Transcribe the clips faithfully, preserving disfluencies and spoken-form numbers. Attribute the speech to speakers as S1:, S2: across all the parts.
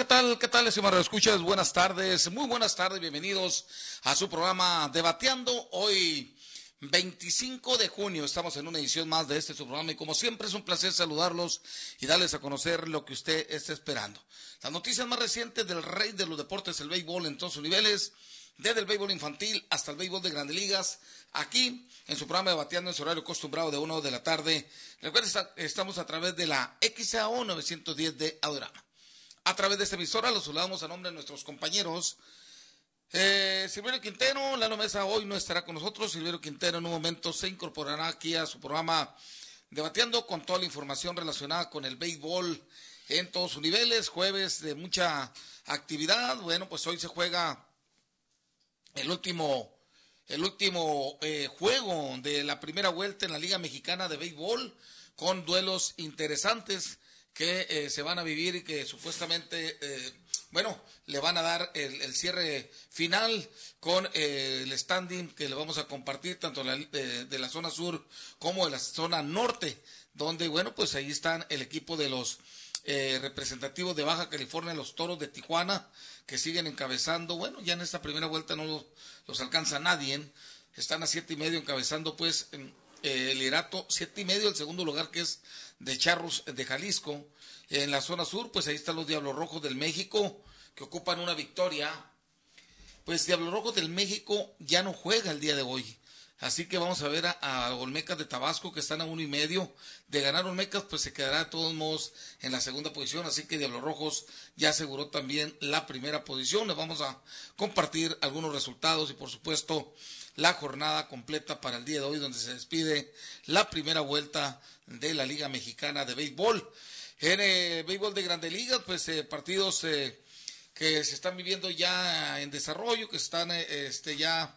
S1: ¿qué tal? ¿Qué tal, estimados escuchas? Buenas tardes, muy buenas tardes, bienvenidos a su programa Debateando. Hoy, veinticinco de junio, estamos en una edición más de este su programa y como siempre es un placer saludarlos y darles a conocer lo que usted está esperando. Las noticias más recientes del rey de los deportes, el béisbol en todos sus niveles, desde el béisbol infantil hasta el béisbol de grandes ligas, aquí en su programa Debateando en su horario acostumbrado de una de la tarde. Recuerden, estamos a través de la X A O novecientos diez de Adorama. A través de esta emisora los saludamos a nombre de nuestros compañeros. Eh, Silverio Quintero, Lalo Mesa hoy no estará con nosotros. Silverio Quintero en un momento se incorporará aquí a su programa Debateando con toda la información relacionada con el béisbol en todos sus niveles. Jueves de mucha actividad. Bueno, pues hoy se juega el último, el último eh, juego de la primera vuelta en la Liga Mexicana de Béisbol con duelos interesantes que eh, se van a vivir y que supuestamente, eh, bueno, le van a dar el, el cierre final con eh, el standing que le vamos a compartir tanto la, de, de la zona sur como de la zona norte, donde, bueno, pues ahí están el equipo de los eh, representativos de Baja California, los Toros de Tijuana, que siguen encabezando. Bueno, ya en esta primera vuelta no los, los alcanza nadie, están a siete y medio encabezando, pues, en, eh, el liderato, siete y medio, el segundo lugar que es de Charros de Jalisco. En la zona sur, pues ahí están los Diablos Rojos del México, que ocupan una victoria. Pues Diablos Rojos del México ya no juega el día de hoy, así que vamos a ver a, a Olmecas de Tabasco, que están a uno y medio. De ganar Olmecas, pues se quedará de todos modos en la segunda posición, así que Diablos Rojos ya aseguró también la primera posición. Les vamos a compartir algunos resultados y por supuesto la jornada completa para el día de hoy, donde se despide la primera vuelta de la Liga Mexicana de Béisbol. En el béisbol de grandes ligas, pues eh, partidos eh, que se están viviendo ya en desarrollo, que se están eh, este, ya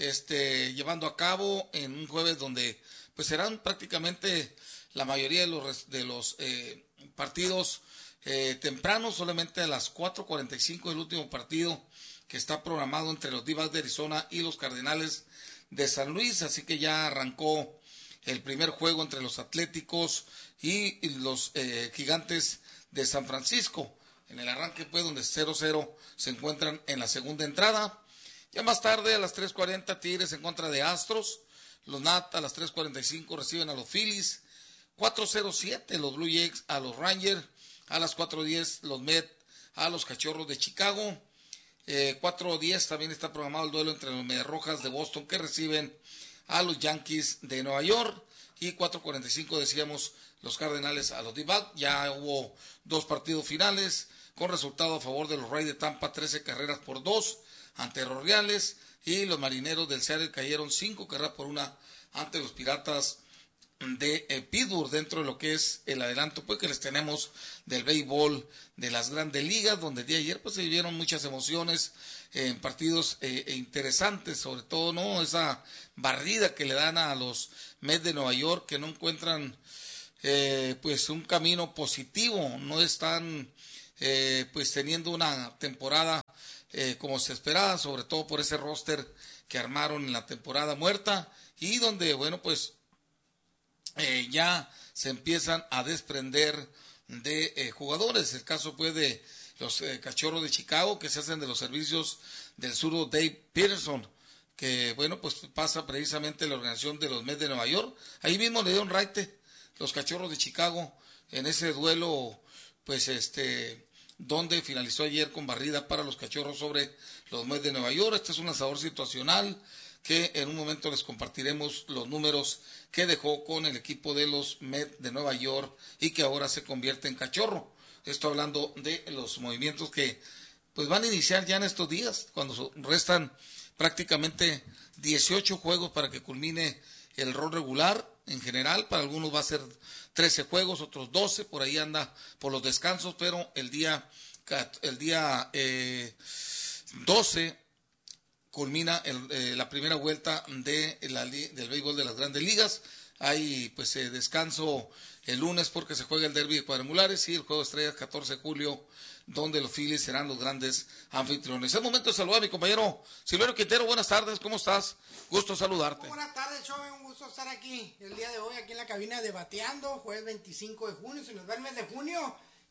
S1: este, llevando a cabo en un jueves donde pues serán prácticamente la mayoría de los, de los eh, partidos eh, tempranos, solamente a las cuatro cuarenta y cinco del último partido que está programado entre los D-backs de Arizona y los Cardenales de San Luis, así que ya arrancó el primer juego entre los Atléticos y los eh, Gigantes de San Francisco. En el arranque, pues, donde cero cero se encuentran en la segunda entrada. Ya más tarde, a las tres cuarenta, Tigres en contra de Astros. Los Nats a las tres cuarenta y cinco reciben a los Phillies. cuatro cero siete los Blue Jays a los Rangers. A las cuatro diez los Mets a los Cachorros de Chicago. Eh, cuatro diez también está programado el duelo entre los Mediarrojas de Boston, que reciben a los Yankees de Nueva York. Y cuatro cuarenta y cinco decíamos los Cardenales a los D-backs. Ya hubo dos partidos finales con resultado a favor de los Rays de Tampa, trece carreras por dos ante los Reales, y los Marineros del Seattle cayeron cinco carreras por una ante los Piratas de eh, Pittsburgh, dentro de lo que es el adelanto pues que les tenemos del béisbol de las grandes ligas, donde el día de ayer pues se vivieron muchas emociones eh, en partidos eh, interesantes, sobre todo no esa barrida que le dan a los Mets de Nueva York, que no encuentran eh, pues un camino positivo, no están eh, pues teniendo una temporada eh, como se esperaba, sobre todo por ese roster que armaron en la temporada muerta, y donde bueno pues Eh, ya se empiezan a desprender de eh, jugadores. El caso pues de los eh, Cachorros de Chicago, que se hacen de los servicios del zurdo Dave Peterson, que bueno pues pasa precisamente la organización de los Mets de Nueva York. Ahí mismo le dieron raite los Cachorros de Chicago en ese duelo pues este donde finalizó ayer con barrida para los Cachorros sobre los Mets de Nueva York. Este es un lanzador situacional que en un momento les compartiremos los números que dejó con el equipo de los Mets de Nueva York y que ahora se convierte en cachorro. Esto hablando de los movimientos que pues van a iniciar ya en estos días, cuando restan prácticamente dieciocho juegos para que culmine el rol regular. En general, para algunos va a ser trece juegos, otros doce, por ahí anda por los descansos, pero el día, el día eh, doce culmina el, eh, la primera vuelta de la, del béisbol de las grandes ligas. Hay pues eh, descanso el lunes porque se juega el derbi de cuadrangulares y el juego de estrellas catorce de julio, donde los Phillies serán los grandes anfitriones. Es el momento de saludar a mi compañero Silverio Quintero. Buenas tardes, ¿cómo estás? Gusto saludarte.
S2: Muy buenas tardes, Chove, un gusto estar aquí el día de hoy, aquí en la cabina Debateando, jueves veinticinco de junio, se nos va el mes de junio,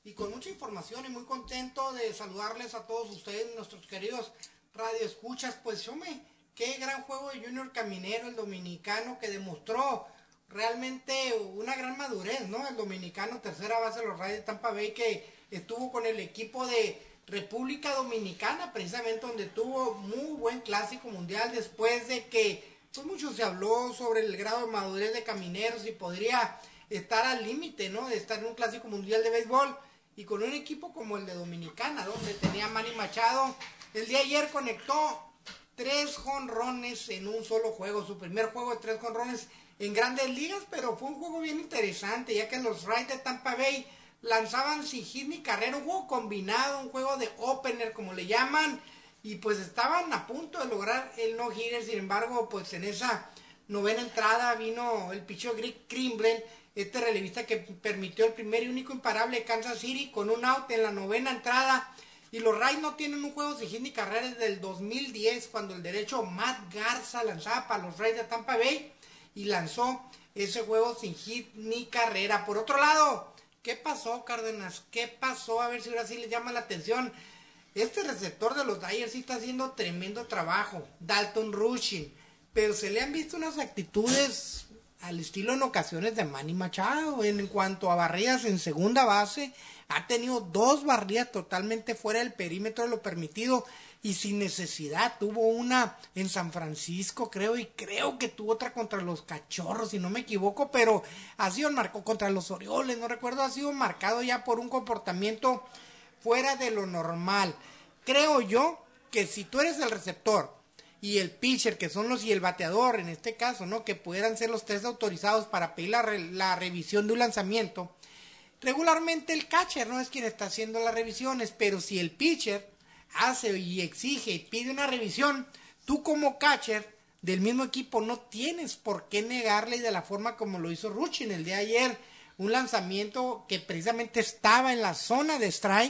S2: y con mucha información y muy contento de saludarles a todos ustedes, nuestros queridos radioescuchas. Pues yo me, qué gran juego de Junior Caminero, el dominicano, que demostró realmente una gran madurez, ¿no? El dominicano, tercera base de los Rays de Tampa Bay, que estuvo con el equipo de República Dominicana, precisamente donde tuvo muy buen clásico mundial, después de que pues mucho se habló sobre el grado de madurez de Camineros y podría estar al límite, ¿no? De estar en un clásico mundial de béisbol, y con un equipo como el de Dominicana, donde tenía Manny Machado, el día de ayer conectó tres jonrones en un solo juego, su primer juego de tres jonrones en Grandes Ligas, pero fue un juego bien interesante, ya que los Rays de Tampa Bay lanzaban sin hit ni carrera, un juego combinado, un juego de opener, como le llaman, y pues estaban a punto de lograr el no-hitter. Sin embargo, pues en esa novena entrada vino el picheo Greg Kimbrel, este relevista que permitió el primer y único imparable de Kansas City con un out en la novena entrada. Y los Rays no tienen un juego sin hit ni carrera desde el dos mil diez, cuando el derecho Matt Garza lanzaba para los Rays de Tampa Bay y lanzó ese juego sin hit ni carrera. Por otro lado, ¿qué pasó, Cárdenas? ¿Qué pasó? A ver si ahora sí les llama la atención. Este receptor de los Dodgers sí está haciendo tremendo trabajo, Dalton Rushing, pero se le han visto unas actitudes al estilo en ocasiones de Manny Machado. En cuanto a barridas en segunda base, ha tenido dos barridas totalmente fuera del perímetro de lo permitido y sin necesidad. Tuvo una en San Francisco, creo, y creo que tuvo otra contra los Cachorros, si no me equivoco, pero ha sido marcado contra los Orioles, no recuerdo, ha sido marcado ya por un comportamiento fuera de lo normal. Creo yo que si tú eres el receptor y el pitcher, que son los, y el bateador en este caso, ¿no? Que pudieran ser los tres autorizados para pedir la, re, la revisión de un lanzamiento, regularmente el catcher no es quien está haciendo las revisiones, pero si el pitcher hace y exige y pide una revisión, tú como catcher del mismo equipo no tienes por qué negarle, y de la forma como lo hizo Rushing el día de ayer, un lanzamiento que precisamente estaba en la zona de strike,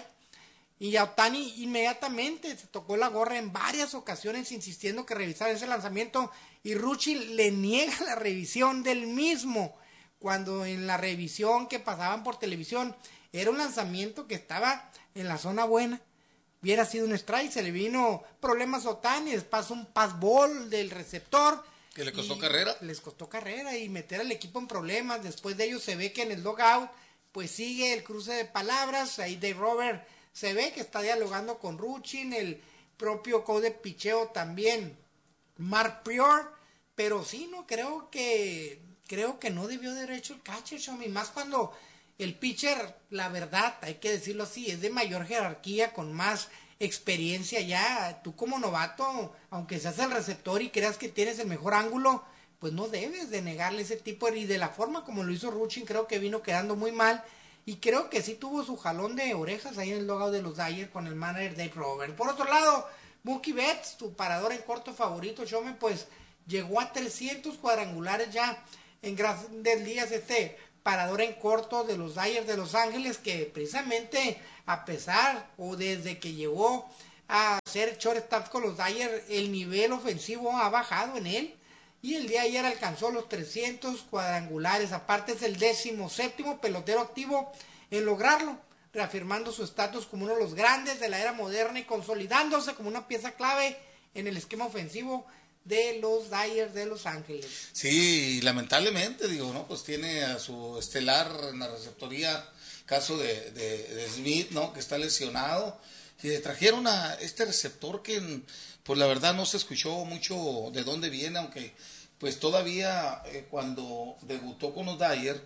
S2: y Ohtani inmediatamente se tocó la gorra en varias ocasiones insistiendo que revisara ese lanzamiento, y Rushing le niega la revisión del mismo, cuando en la revisión que pasaban por televisión era un lanzamiento que estaba en la zona buena. Hubiera sido un strike, se le vino problemas a Ohtani, después un pass ball del receptor
S1: que le costó carrera.
S2: Les costó carrera y meter al equipo en problemas. Después de ello se ve que en el dugout pues sigue el cruce de palabras. Ahí Dave Roberts se ve que está dialogando con Rushing, el propio coach de picheo también, Mark Prior, pero sí, no, creo que creo que no debió de haber hecho el catcher, Shomi, más cuando el pitcher, la verdad, hay que decirlo así, es de mayor jerarquía, con más experiencia ya. Tú como novato, aunque seas el receptor y creas que tienes el mejor ángulo, pues no debes de negarle ese tipo de, y de la forma como lo hizo Rushing, creo que vino quedando muy mal. Y creo que sí tuvo su jalón de orejas ahí en el logout de los Dodgers con el manager Dave Roberts. Por otro lado, Mookie Betts, tu parador en corto favorito, Chome, pues llegó a trescientos cuadrangulares ya en Grandes Ligas, este parador en corto de los Dodgers de Los Ángeles, que precisamente a pesar o desde que llegó a ser shortstop con los Dodgers, el nivel ofensivo ha bajado en él. Y el día de ayer alcanzó los trescientos cuadrangulares. Aparte es el décimo séptimo pelotero activo en lograrlo, reafirmando su estatus como uno de los grandes de la era moderna y consolidándose como una pieza clave en el esquema ofensivo de los Dodgers de Los Ángeles.
S1: Sí, lamentablemente, digo, ¿no? Pues tiene a su estelar en la receptoría, caso de, de, de Smith, ¿no? Que está lesionado. Y le trajeron a este receptor que, pues la verdad no se escuchó mucho de dónde viene, aunque pues todavía eh, cuando debutó con los Dodgers,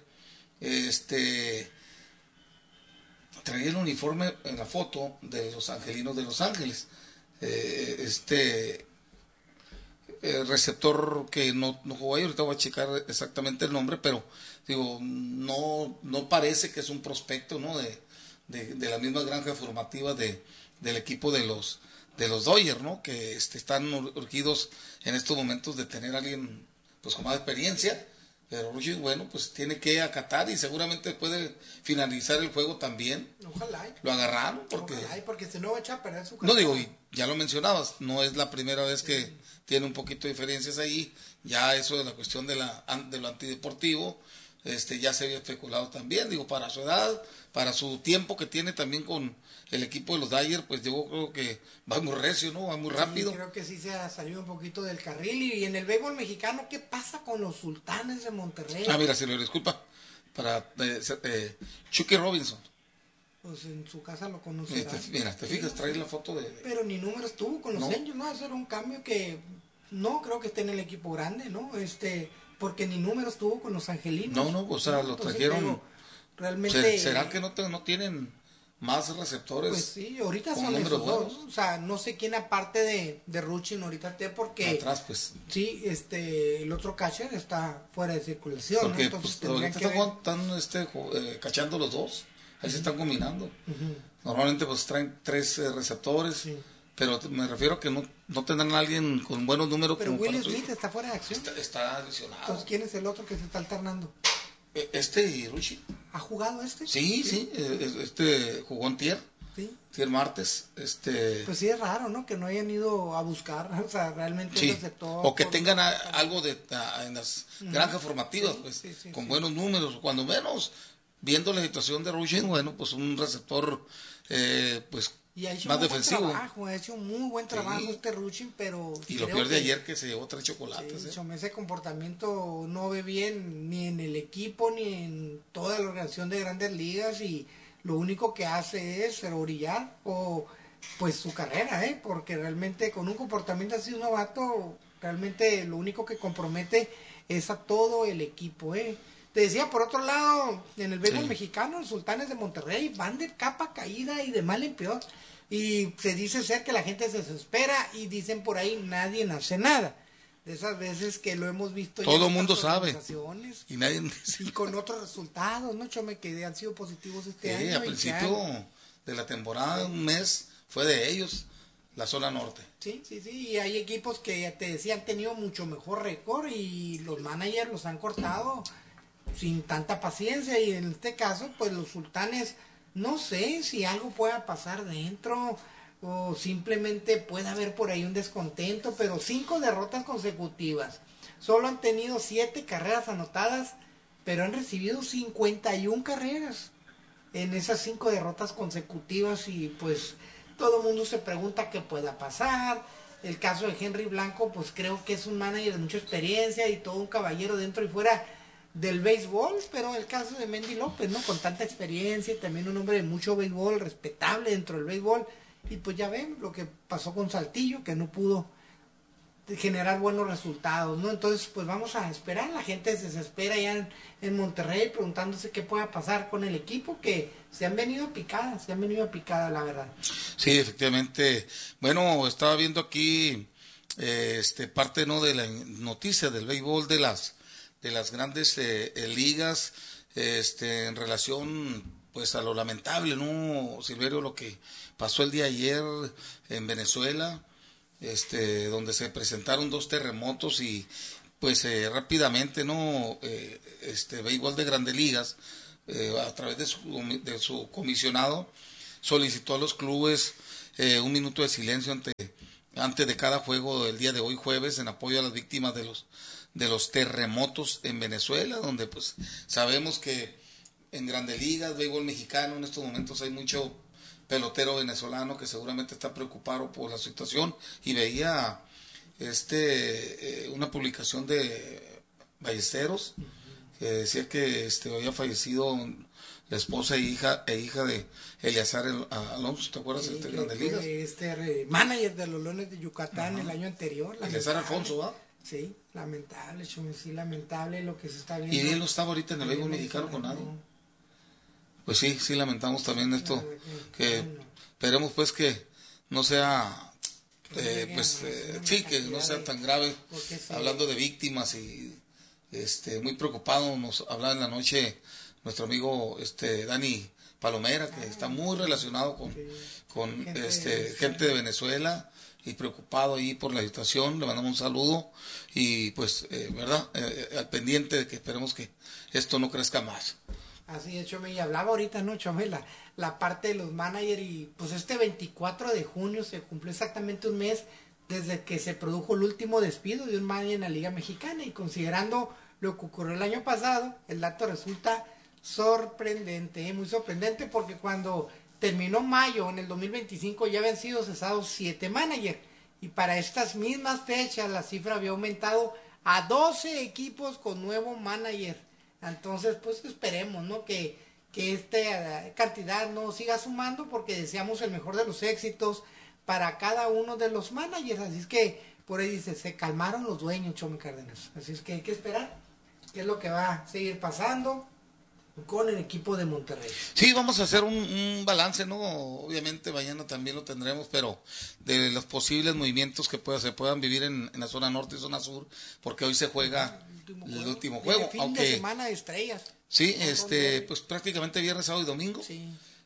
S1: este, traía el uniforme en la foto de los Angelinos de Los Ángeles. Eh, este eh, receptor que no, no jugó ahí, ahorita voy a checar exactamente el nombre, pero digo, no, no parece que es un prospecto, ¿no? De, de, de la misma granja formativa de, del equipo de los de los Dodgers, ¿no? Que este, están urgidos en estos momentos de tener a alguien pues con más experiencia, pero Rushing, bueno, pues tiene que acatar y seguramente puede finalizar el juego también.
S2: Ojalá.
S1: Lo agarraron porque...
S2: Ojalá, porque si no va a echar a perder su
S1: carrera. No digo, y ya lo mencionabas, no es la primera vez que sí. Tiene un poquito de diferencias ahí, ya eso de la cuestión de, la, de lo antideportivo, este, ya se había especulado también, digo, para su edad, para su tiempo que tiene también con el equipo de los Dodgers, pues yo creo que va muy recio, ¿no? Va muy rápido.
S2: Sí, creo que sí se ha salido un poquito del carril. Y en el béisbol mexicano, ¿qué pasa con los Sultanes de Monterrey?
S1: Ah, mira, si le disculpa, para eh, eh, Chucky Robinson.
S2: Pues en su casa lo conocerán.
S1: Este, mira, te fijas, trae la foto de...
S2: Pero ni números tuvo con los
S1: No.
S2: Angels, ¿no? Eso era un cambio que no creo que esté en el equipo grande, ¿no? Este, porque ni números tuvo con los angelinos.
S1: No, no, o sea,
S2: ¿no?
S1: lo
S2: Entonces,
S1: trajeron...
S2: digo, realmente...
S1: ¿Será que no, te, no tienen más receptores?
S2: Pues sí, ahorita
S1: con
S2: son
S1: números
S2: esos dos,
S1: buenos?
S2: ¿no? O sea, no sé quién aparte de, de Ruchin ahorita esté porque...
S1: Atrás, pues.
S2: Sí, este, el otro catcher está fuera de circulación,
S1: Porque
S2: ¿no? Entonces
S1: pues, ahorita
S2: que
S1: están,
S2: ver...
S1: están este, eh, cachando los dos. Ahí uh-huh. se están combinando.
S2: Uh-huh.
S1: Normalmente pues traen tres eh, receptores.
S2: Sí.
S1: Pero me refiero a que no, no tendrán a alguien con buenos números.
S2: Pero
S1: como
S2: Will
S1: para
S2: Smith está fuera de acción.
S1: Está, está lesionado.
S2: Entonces, ¿quién es el otro que se está alternando?
S1: Este y Ruchi.
S2: ¿Ha jugado este?
S1: Sí, sí, sí, este jugó en Tier.
S2: Sí.
S1: Tier martes. Este...
S2: Pues sí, es raro, ¿no? Que no hayan ido a buscar, o sea, realmente
S1: sí.
S2: aceptó.
S1: O que
S2: por...
S1: tengan a, algo de a, en las uh-huh. granjas formativas,
S2: sí,
S1: pues,
S2: sí, sí,
S1: con
S2: sí.
S1: buenos números, cuando menos, viendo la situación de Ruchi, bueno, pues un receptor, eh, pues,
S2: y ha hecho
S1: más
S2: muy
S1: defensivo.
S2: Buen trabajo, ha hecho muy buen trabajo sí. este Ruchin, pero...
S1: Y lo peor de que... ayer que se llevó tres chocolates.
S2: Sí,
S1: ¿eh?
S2: Ese comportamiento no ve bien ni en el equipo ni en toda la organización de Grandes Ligas y lo único que hace es orillar o pues su carrera, ¿eh? Porque realmente con un comportamiento así un novato, realmente lo único que compromete es a todo el equipo, ¿eh? Te decía, por otro lado, en el béisbol sí. mexicano, los Sultanes de Monterrey van de capa caída y de mal en peor. Y se dice ser que la gente se desespera y dicen por ahí, nadie hace nada. De esas veces que lo hemos visto.
S1: Todo el mundo sabe.
S2: Y
S1: nadie...
S2: Y con otros resultados, ¿no? Chome, que han sido positivos este
S1: sí,
S2: año.
S1: A principio
S2: han...
S1: de la temporada, un mes, fue de ellos, la zona norte.
S2: Sí, sí, sí. Y hay equipos que, ya te decía, han tenido mucho mejor récord y los managers los han cortado sin tanta paciencia y en este caso pues los Sultanes no sé si algo pueda pasar dentro o simplemente puede haber por ahí un descontento, pero cinco derrotas consecutivas, solo han tenido siete carreras anotadas, pero han recibido cincuenta y una carreras en esas cinco derrotas consecutivas y pues todo el mundo se pregunta qué pueda pasar. El caso de Henry Blanco pues creo que es un manager de mucha experiencia y todo un caballero dentro y fuera del béisbol, pero el caso de Mendy López, ¿no? Con tanta experiencia y también un hombre de mucho béisbol, respetable dentro del béisbol, y pues ya ven lo que pasó con Saltillo, que no pudo generar buenos resultados, ¿no? Entonces, pues vamos a esperar, la gente se desespera ya en, en Monterrey preguntándose qué pueda pasar con el equipo, que se han venido a picadas, se han venido a picadas, la verdad.
S1: Sí, efectivamente. Bueno, estaba viendo aquí eh, este parte, ¿no?, de la noticia del béisbol de las de las grandes eh, eh, ligas, este, en relación pues a lo lamentable, ¿no, Silverio? Lo que pasó el día ayer en Venezuela, este, donde se presentaron dos terremotos y pues eh, rápidamente, ¿no? Eh, este béisbol de grandes ligas, eh, a través de su, de su comisionado, solicitó a los clubes eh, un minuto de silencio ante, antes de cada juego del día de hoy jueves en apoyo a las víctimas de los de los terremotos en Venezuela, donde pues sabemos que en Grandes Ligas, béisbol mexicano, en estos momentos hay mucho pelotero venezolano que seguramente está preocupado por la situación, y veía este eh, una publicación de Ballesteros que decía que este había fallecido la esposa e hija e hija de Eleazar Alonso, ¿te acuerdas?
S2: Sí,
S1: de este Grandes Ligas?
S2: Este manager de los Leones de Yucatán. Ajá. El año anterior.
S1: Eleazar Alfonso, ¿va?
S2: Sí, lamentable, Chumi, sí, lamentable lo que se está viendo.
S1: Y él no estaba ahorita en el béisbol mexicano con nadie. Pues sí, sí lamentamos también esto, que esperemos pues que no sea, eh, pues eh, sí, que no sea tan grave, hablando de víctimas y este muy preocupado. Nos hablaba en la noche nuestro amigo este Dani Palomera, que está muy relacionado con, con este gente de Venezuela y preocupado ahí por la situación. Le mandamos un saludo y pues, eh, ¿verdad? Eh, al pendiente de que esperemos que esto no crezca más.
S2: Así es, Chome, y hablaba ahorita, ¿no, Chome? La, la parte de los managers y pues este veinticuatro de junio se cumplió exactamente un mes desde que se produjo el último despido de un manager en la Liga Mexicana y considerando lo que ocurrió el año pasado, el dato resulta sorprendente, ¿eh? Muy sorprendente, porque cuando terminó mayo en el dos mil veinticinco ya habían sido cesados siete managers, y para estas mismas fechas la cifra había aumentado a doce equipos con nuevo manager. Entonces, pues esperemos, ¿no? Que, que esta cantidad no siga sumando, porque deseamos el mejor de los éxitos para cada uno de los managers. Así es que, por ahí dice, se calmaron los dueños, Chome Cárdenas. Así es que hay que esperar qué es lo que va a seguir pasando con el equipo de Monterrey.
S1: Sí, vamos a hacer un, un balance, ¿no? Obviamente mañana también lo tendremos, pero de los posibles movimientos que pueda, se puedan vivir en, en la zona norte y zona sur, porque hoy se juega el último juego, el último juego
S2: fin
S1: aunque,
S2: de semana de estrellas.
S1: Sí, este, pues prácticamente viernes, sábado y domingo.
S2: Sí.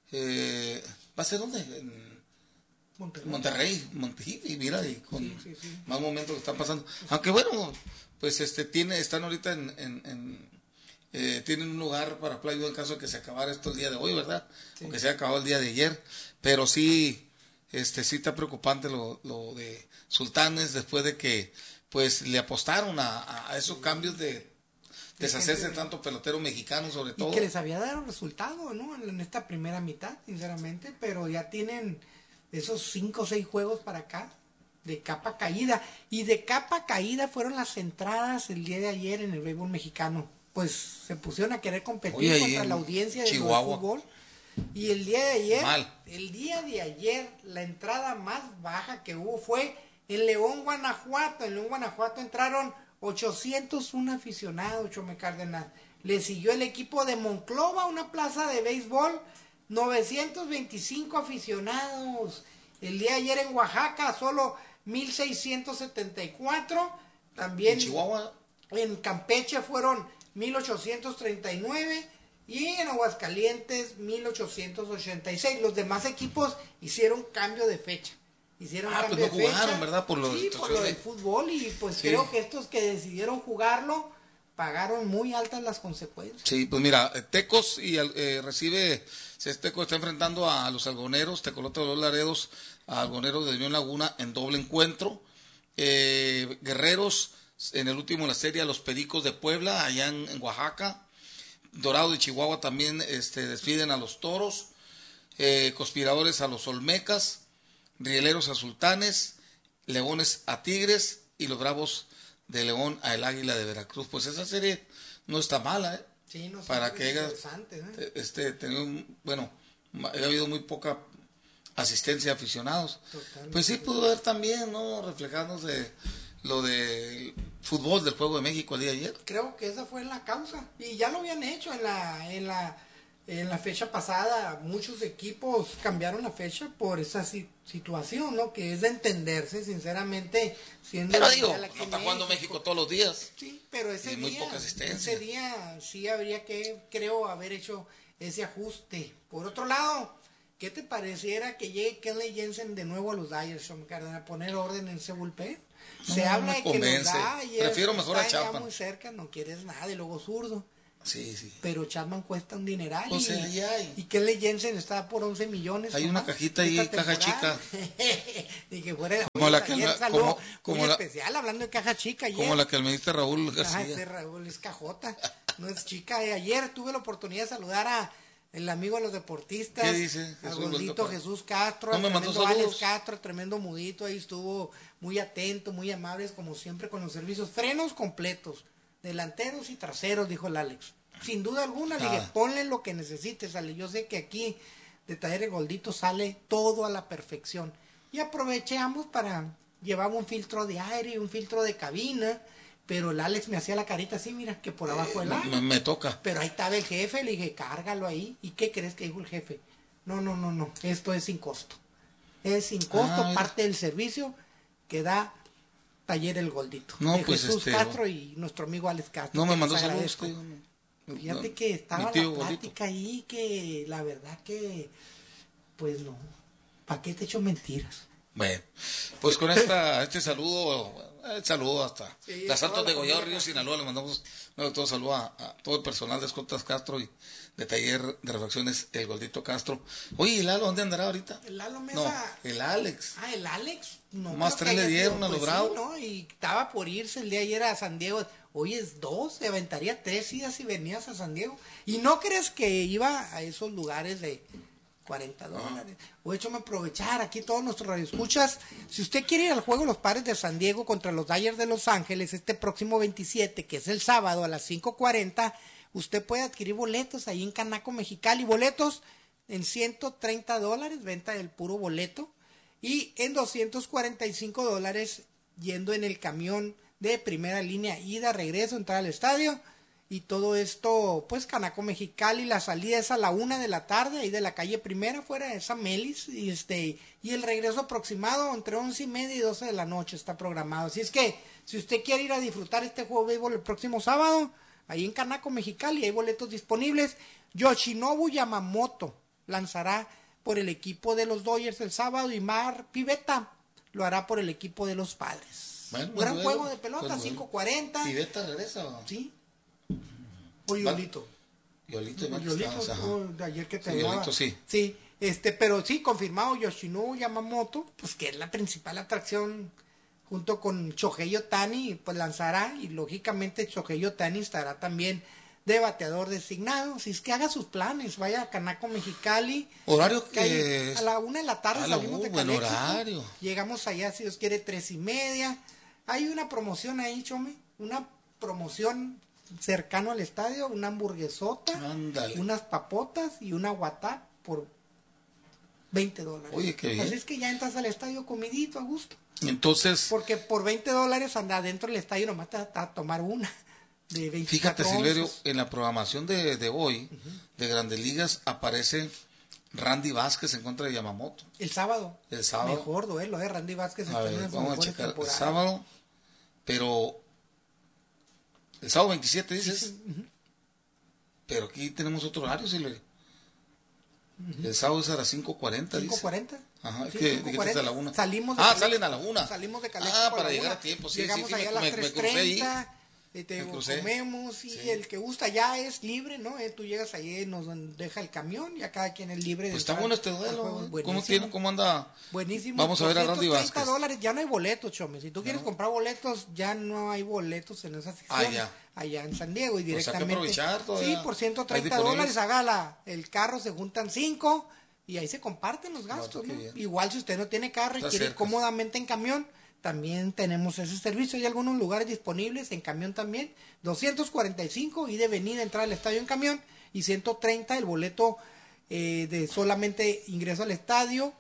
S1: Eh, ¿Va a ser dónde? En
S2: Monterrey.
S1: Monterrey, Monterrey, y mira, y con
S2: sí, sí, sí.
S1: más momentos que están pasando. Aunque bueno, pues este tiene, están ahorita en, en, en eh, tienen un lugar para playa en caso de que se acabara esto el día de hoy, ¿verdad? Sí. Aunque se haya acabado el día de ayer, pero sí, este, sí está preocupante lo, lo de Sultanes después de que, pues, le apostaron a, a esos sí. cambios de deshacerse de tanto pelotero mexicano, sobre todo.
S2: Y que les había dado resultado, ¿no? En esta primera mitad, sinceramente, pero ya tienen esos cinco o seis juegos para acá, de capa caída. Y de capa caída fueron las entradas el día de ayer en el béisbol mexicano. Pues se pusieron a querer competir Oye, contra la audiencia del fútbol. Y el día de ayer, Mal. el día de ayer, la entrada más baja que hubo fue en León, Guanajuato. En León, Guanajuato entraron ochocientos uno aficionados, Chome Cárdenas. Le siguió el equipo de Monclova, una plaza de béisbol, novecientos veinticinco aficionados. El día de ayer en Oaxaca, solo mil seiscientos setenta y cuatro. También
S1: en Chihuahua.
S2: En Campeche fueron mil ochocientos treinta y nueve. Y en Aguascalientes, mil ochocientos ochenta y seis. Los demás equipos hicieron cambio de fecha. Hicieron
S1: ah,
S2: cambio
S1: pues no
S2: de
S1: jugaron,
S2: fecha.
S1: ¿verdad? Por, los
S2: sí, por lo del fútbol. Y pues sí. creo que estos que decidieron jugarlo pagaron muy altas las consecuencias.
S1: Sí, pues mira, Tecos y eh, recibe, Tecos está enfrentando a los algoneros, Tecolote de los Laredos, a algoneros de Unión Laguna en doble encuentro. Eh, Guerreros, en el último de la serie, a los Pericos de Puebla, allá en, en Oaxaca. Dorado de Chihuahua también este, despiden a los Toros. Eh, Conspiradores a los Olmecas. Rieleros a Sultanes. Leones a Tigres. Y los Bravos de León a el Águila de Veracruz. Pues esa serie no está mala, ¿eh?
S2: Sí, no
S1: para que haya
S2: ¿eh?
S1: este, tenido, bueno, ha habido muy poca asistencia de aficionados. Totalmente. Pues sí pudo ver también, ¿no? Reflejándose lo del fútbol del Juego de México el día de ayer.
S2: Creo que esa fue la causa. Y ya lo habían hecho en la, en la, en la fecha pasada. Muchos equipos cambiaron la fecha por esa si, situación, ¿no? Que es de entenderse, sinceramente. Siendo
S1: pero digo, no está jugando México todos los días.
S2: Sí, pero ese
S1: y
S2: día,
S1: muy poca asistencia.
S2: ese día sí habría que, creo, haber hecho ese ajuste. Por otro lado, ¿qué te pareciera que llegue Kenley Jensen de nuevo a los Dyers, a poner orden en ese bullpen? Se
S1: no,
S2: habla
S1: me
S2: de
S1: convence.
S2: que los Dyers
S1: prefiero mejor a Chapman.
S2: muy cerca, no quieres nada, y luego zurdo.
S1: Sí, sí.
S2: Pero Chapman cuesta un dineral.
S1: O sea, y, hay.
S2: y Kenley Jensen está por once millones.
S1: Hay una cajita ahí, caja chica.
S2: y que fuera
S1: como la que
S2: ayer
S1: salió como, como
S2: muy
S1: la,
S2: especial, hablando de caja chica ayer.
S1: Como la que me diste Raúl García.
S2: Ah, ese Raúl es cajota, no es chica. Ayer tuve la oportunidad de saludar a el amigo de los deportistas.
S1: ¿Qué dice?
S2: A Gordito Jesús Castro,
S1: no me
S2: tremendo
S1: mandó
S2: Alex Castro, tremendo mudito, ahí estuvo muy atento, muy amables, como siempre con los servicios. Frenos completos, delanteros y traseros, dijo el Alex. Sin duda alguna, le dije,
S1: ah.
S2: ponle lo que necesites, sale. Yo sé que aquí de Talleres Goldito sale todo a la perfección. Y aprovechamos para llevar un filtro de aire y un filtro de cabina. Pero el Alex me hacía la carita así, mira, que por abajo del agua.
S1: Me, me toca.
S2: Pero ahí estaba el jefe, le dije, cárgalo ahí. ¿Y qué crees que dijo el jefe? No, no, no, no, esto es sin costo. Es sin costo, ah, parte del servicio que da Taller El Goldito.
S1: No,
S2: de
S1: pues
S2: Jesús
S1: este,
S2: Castro y nuestro amigo Alex Castro.
S1: No me mandó saludos.
S2: Fíjate no, que estaba la plática Goldito. Ahí que la verdad que, pues no, ¿para qué te echo mentiras?
S1: Bueno, pues con esta, este saludo, el saludo hasta
S2: Sí,
S1: las Altas
S2: toda
S1: de
S2: la
S1: Goyado,
S2: familia
S1: Río Sinaloa, le mandamos un todo saludo a, a todo el personal de Escoltas Castro y de Taller de Refacciones El Gordito Castro. Oye, ¿y Lalo dónde andará ahorita?
S2: El Lalo
S1: No,
S2: Mesa.
S1: el Alex.
S2: Ah, el Alex. No
S1: Más
S2: creo que
S1: tres le
S2: haya
S1: dieron
S2: sido,
S1: a los
S2: pues sí,
S1: Bravos.
S2: ¿no? Y estaba por irse el día de ayer a San Diego. Hoy es dos, se aventaría tres idas y venías a San Diego. Y no crees que iba a esos lugares de cuarenta dólares. O hecho me aprovechar aquí todos nuestros radioescuchas. Si usted quiere ir al juego Los Padres de San Diego contra los Dodgers de Los Ángeles este próximo veintisiete, que es el sábado a las cinco cuarenta, usted puede adquirir boletos ahí en Canaco Mexicali. Boletos en ciento treinta dólares, venta del puro boleto. Y en doscientos cuarenta y cinco dólares yendo en el camión de primera línea, ida, regreso, entrar al estadio. Y todo esto, pues Canaco Mexicali, la salida es a la una de la tarde, ahí de la calle Primera, fuera de esa Melis, y este, y el regreso aproximado entre once y media y doce de la noche está programado. Así es que, si usted quiere ir a disfrutar este juego de béisbol el próximo sábado, ahí en Canaco Mexicali hay boletos disponibles. Yoshinobu Yamamoto lanzará por el equipo de los Dodgers el sábado y Mar Pivetta lo hará por el equipo de los Padres.
S1: Bueno,
S2: Un gran
S1: bueno,
S2: juego de pelota,
S1: bueno,
S2: cinco cuarenta.
S1: ¿Pivetta regresa o?
S2: Sí. O Yolito.
S1: Yolito, ¿no?
S2: Yolito,
S1: Estamos, ajá.
S2: oh, de ayer que te
S1: Sí,
S2: hablaba.
S1: Yolito, sí.
S2: Sí, este, pero sí, confirmado Yoshinobu Yamamoto, pues que es la principal atracción junto con Shohei Ohtani, pues lanzará, y lógicamente Shohei Ohtani estará también de bateador designado. Si es que haga sus planes, vaya a Canaco Mexicali.
S1: Horario
S2: que hay-
S1: que
S2: a la una de la tarde
S1: a la
S2: salimos de
S1: u- buen
S2: Caléxico.
S1: horario.
S2: Llegamos allá, si Dios quiere, tres y media. Hay una promoción ahí, Chome, una promoción cercano al estadio, una hamburguesota,
S1: Ándale.
S2: unas papotas y una guatá por veinte dólares.
S1: Oye, qué bien.
S2: Así es que ya entras al estadio comidito, a gusto.
S1: Entonces,
S2: Porque por veinte dólares anda adentro del estadio nomás te vas a tomar una de veinticuatro
S1: fíjate, Silverio,
S2: onzas.
S1: en la programación de, de hoy, de Grandes Ligas, aparece Randy Vázquez en contra de Yamamoto.
S2: El sábado.
S1: El sábado.
S2: Mejor duelo, eh. Randy Vázquez
S1: A
S2: está en
S1: ver,
S2: una de sus
S1: vamos a
S2: mejores
S1: checar el
S2: temporadas.
S1: sábado, pero el sábado veintisiete dices,
S2: Sí, sí, ujú.
S1: pero aquí tenemos otro horario, Silverio. El sábado es a las cinco cuarenta,
S2: cinco
S1: dice.
S2: cuarenta.
S1: Ajá, es
S2: Sí,
S1: que
S2: cinco
S1: dijiste
S2: cuarenta.
S1: a la una.
S2: Salimos de
S1: Ah,
S2: Calexico-
S1: salen a la una.
S2: Salimos de Calexico
S1: Ah,
S2: a
S1: para
S2: la
S1: llegar
S2: una.
S1: a tiempo, sí,
S2: Llegamos
S1: sí,
S2: allá
S1: me-
S2: a las
S1: me- me
S2: tres
S1: crucé ahí.
S2: treinta. Y te
S1: Me crucé.
S2: comemos y
S1: Sí.
S2: el que gusta ya es libre, ¿no? Eh, tú llegas ahí, nos deja el camión y a cada quien es libre.
S1: Pues
S2: de
S1: está
S2: entrar
S1: bueno este
S2: al
S1: duelo.
S2: juego.
S1: ¿Cómo,
S2: Buenísimo.
S1: tiene, ¿Cómo anda?
S2: Buenísimo.
S1: Vamos a ver a Randy
S2: doscientos treinta
S1: Vázquez.
S2: dólares, ya no hay boletos, Chome. Si tú quieres
S1: No.
S2: comprar boletos, ya no hay boletos en esa sección.
S1: Ah, ya.
S2: Allá en San Diego y
S1: Pues hay que
S2: directamente.
S1: aprovechar todavía.
S2: Sí, por ciento
S1: Hay
S2: treinta
S1: disponibles.
S2: dólares, haga la, el carro, se juntan cinco y ahí se comparten los gastos,
S1: qué
S2: ¿no?
S1: bien.
S2: Igual si usted no tiene carro y
S1: Está
S2: quiere ir
S1: cerca.
S2: cómodamente en camión, también tenemos ese servicio. Hay algunos lugares disponibles en camión también. doscientos cuarenta y cinco y de venida entrar al estadio en camión y ciento treinta el boleto eh, de solamente ingreso al estadio.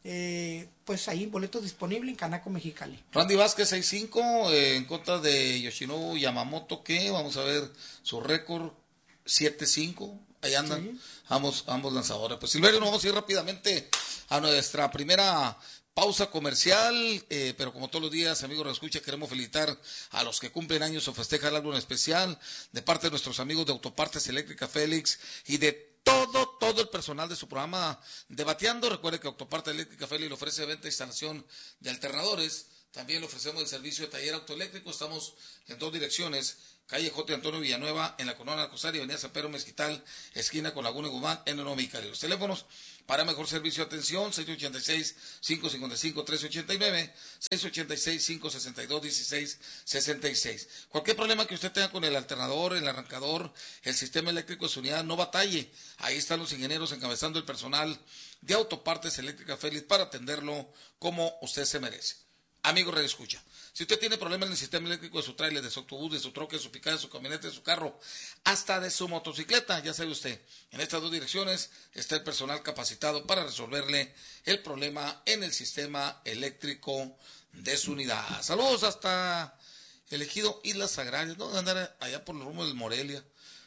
S2: Eh, pues ahí boletos disponibles en Canaco Mexicali.
S1: Randy Vázquez seis cinco eh, en contra de Yoshinobu Yamamoto, que vamos a ver su récord siete cinco. Ahí andan
S2: Sí.
S1: ambos, ambos lanzadores. Pues Silverio, nos vamos a ir rápidamente a nuestra primera pausa comercial, eh, pero como todos los días, amigos, escucha, queremos felicitar a los que cumplen años o festejan algo en especial, de parte de nuestros amigos de Autopartes Eléctrica Félix y de todo, todo el personal de su programa Debateando. Recuerde que Autopartes Eléctrica Félix le ofrece venta e instalación de alternadores. También le ofrecemos el servicio de taller autoeléctrico. Estamos en dos direcciones. Calle J. Antonio Villanueva, en la Colonia Alcosario, Avenida San Pedro Mezquital, esquina con Laguna y Guzmán, en Nuevo Mexicali. Los teléfonos para mejor servicio de atención, seis ocho seis, cinco cinco cinco, tres ocho nueve, seis ocho seis, cinco seis dos, uno seis seis seis. Cualquier problema que usted tenga con el alternador, el arrancador, el sistema eléctrico de su unidad, no batalle. Ahí están los ingenieros encabezando el personal de Autopartes Eléctrica Félix para atenderlo como usted se merece. Amigo Radio Escucha, si usted tiene problemas en el sistema eléctrico de su tráiler, de su autobús, de su troque, de su picada, de su camioneta, de su carro, hasta de su motocicleta, ya sabe usted, en estas dos direcciones está el personal capacitado para resolverle el problema en el sistema eléctrico de su unidad. Saludos hasta el ejido Islas Agrarias, ¿no? De andar allá por los rumos del Morelia.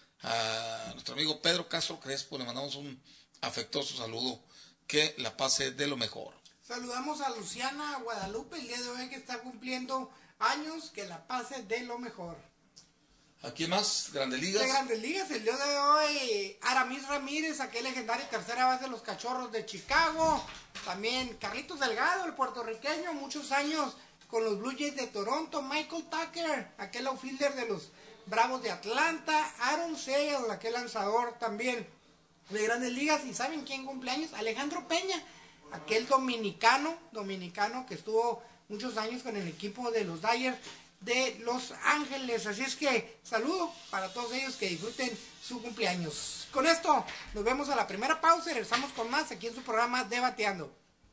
S1: A nuestro amigo Pedro Castro Crespo le mandamos un afectuoso saludo, que la pase de lo mejor.
S2: Saludamos a Luciana Guadalupe el día de hoy que está cumpliendo años, que la pase de lo mejor.
S1: ¿A quién más? ¿Grandes Ligas?
S2: De Grandes Ligas, el día de hoy, Aramis Ramírez, aquel legendario tercera base de los Cachorros de Chicago. También Carlitos Delgado, el puertorriqueño, muchos años con los Blue Jays de Toronto. Michael Tucker, aquel outfielder de los Bravos de Atlanta. Aaron Sale, aquel lanzador también de Grandes Ligas. ¿Y saben quién cumpleaños? Alejandro Peña, aquel dominicano, dominicano que estuvo muchos años con el equipo de los Dodgers de Los Ángeles. Así es que saludo para todos ellos, que disfruten su cumpleaños. Con esto nos vemos a la primera pausa y regresamos con más aquí en su programa Debateando.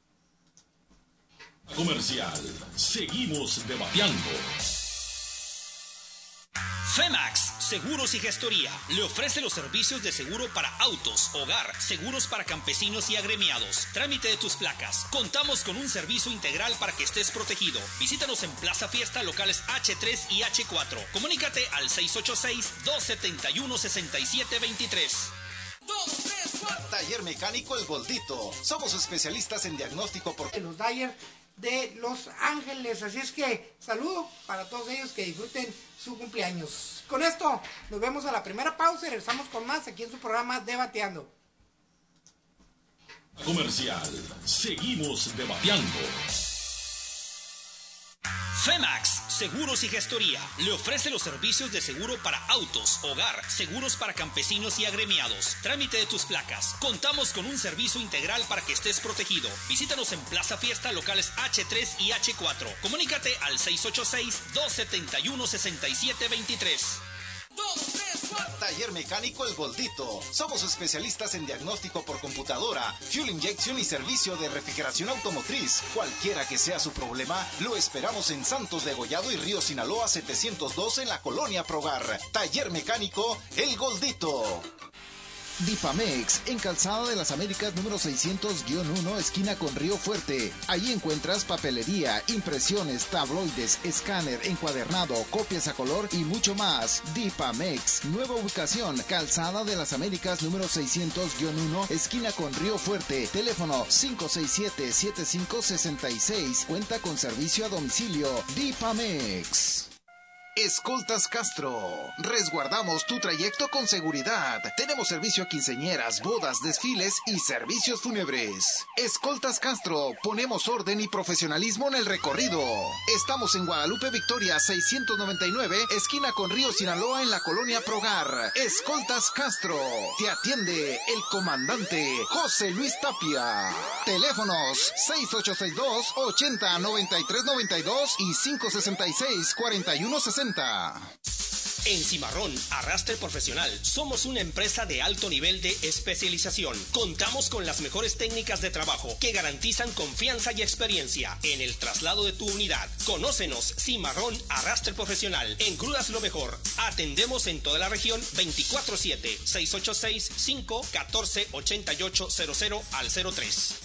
S3: Comercial, seguimos debateando.
S4: Femax Seguros y Gestoría le ofrece los servicios de seguro para autos, hogar, seguros para campesinos y agremiados, trámite de tus placas. Contamos con un servicio integral para que estés protegido. Visítanos en Plaza Fiesta, locales hache tres y hache cuatro. Comunícate al seis ocho seis, dos siete uno, seis siete dos tres.
S5: Taller Mecánico El Goldito. Somos especialistas en diagnóstico por...
S2: Los Dodgers de Los Ángeles. Así es que saludo para todos ellos, que disfruten su cumpleaños. Con esto nos vemos a la primera pausa y regresamos con más aquí en su programa Debateando.
S3: Comercial, seguimos debateando.
S4: Femax Seguros y Gestoría le ofrece los servicios de seguro para autos, hogar, seguros para campesinos y agremiados, trámite de tus placas. Contamos con un servicio integral para que estés protegido. Visítanos en Plaza Fiesta, locales hache tres y hache cuatro. Comunícate al seis ocho seis, dos siete uno, seis siete dos tres.
S5: Taller Mecánico El Goldito. Somos especialistas en diagnóstico por computadora, fuel inyección y servicio de refrigeración automotriz. Cualquiera que sea su problema, lo esperamos en Santos de Gollado y Río Sinaloa setecientos dos en la Colonia Progar. Taller Mecánico El Goldito.
S6: Difamex, en Calzada de las Américas número seiscientos uno, esquina con Río Fuerte. Allí encuentras papelería, impresiones, tabloides, escáner, encuadernado, copias a color y mucho más. Difamex, nueva ubicación, Calzada de las Américas número seiscientos uno, esquina con Río Fuerte. Teléfono cinco seis siete, siete cinco seis seis. Cuenta con servicio a domicilio. Difamex.
S5: Escoltas Castro. Resguardamos tu trayecto con seguridad. Tenemos servicio a quinceañeras, bodas, desfiles y servicios fúnebres. Escoltas Castro. Ponemos orden y profesionalismo en el recorrido. Estamos en Guadalupe Victoria seiscientos noventa y nueve, esquina con Río Sinaloa en la Colonia Progar. Escoltas Castro. Te atiende el comandante José Luis Tapia. Teléfonos seis ocho seis dos, ochenta, noventa y tres noventa y dos y cinco sesenta y seis, cuarenta y uno sesenta.
S4: En Cimarrón Arrastre Profesional somos una empresa de alto nivel de especialización. Contamos con las mejores técnicas de trabajo que garantizan confianza y experiencia en el traslado de tu unidad. Conócenos, Cimarrón Arrastre Profesional. En Crudas lo mejor. Atendemos en toda la región veinticuatro siete, seis ocho seis, cinco uno cuatro, ocho ocho cero cero al cero tres.